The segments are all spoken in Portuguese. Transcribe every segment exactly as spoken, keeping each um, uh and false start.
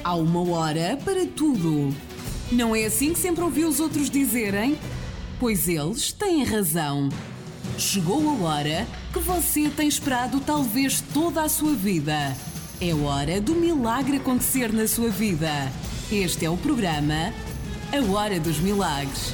Há uma hora para tudo. Não é assim que sempre ouvi os outros dizerem? Pois eles têm razão. Chegou a hora que você tem esperado talvez toda a sua vida. É hora do milagre acontecer na sua vida. Este é o programa A Hora dos Milagres.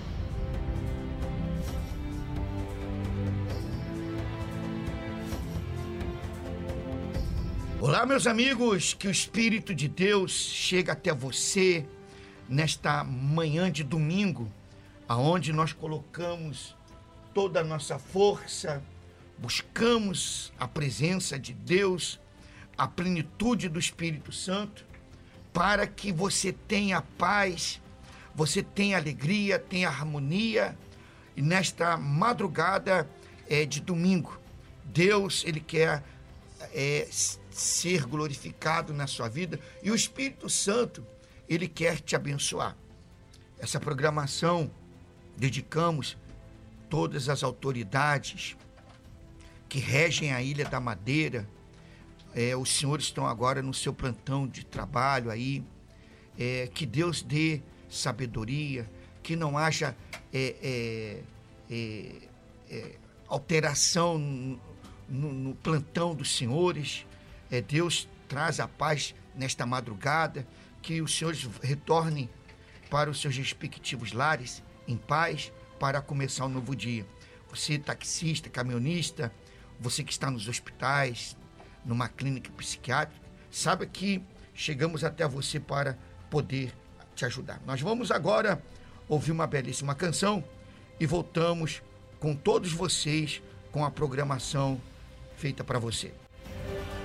Olá, meus amigos, que o Espírito de Deus chega até você nesta manhã de domingo, aonde nós colocamos toda a nossa força, buscamos a presença de Deus, a plenitude do Espírito Santo, para que você tenha paz, você tenha alegria, tenha harmonia, e nesta madrugada é, de domingo, Deus, Ele quer é, ser glorificado na sua vida, e o Espírito Santo, Ele quer te abençoar. Essa programação dedicamos todas as autoridades que regem a Ilha da Madeira. É, os senhores estão agora no seu plantão de trabalho aí. É, que Deus dê sabedoria, que não haja é, é, é, é, alteração no, no, no plantão dos senhores. É, Deus traz a paz nesta madrugada, que os senhores retornem para os seus respectivos lares em paz para começar um novo dia. Você, taxista, caminhonista, você que está nos hospitais, numa clínica psiquiátrica, saiba que chegamos até você para poder te ajudar. Nós vamos agora ouvir uma belíssima canção e voltamos com todos vocês com a programação feita para você.